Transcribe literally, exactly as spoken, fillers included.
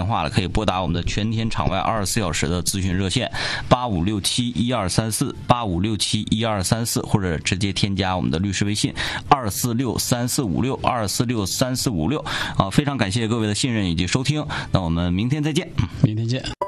电话了，可以拨打我们的全天场外二十四小时的咨询热线八五六七一二三四八五六七一二三四，或者直接添加我们的律师微信二四六三四五六二四六三四五六。啊，非常感谢各位的信任以及收听，那我们明天再见。 明天见。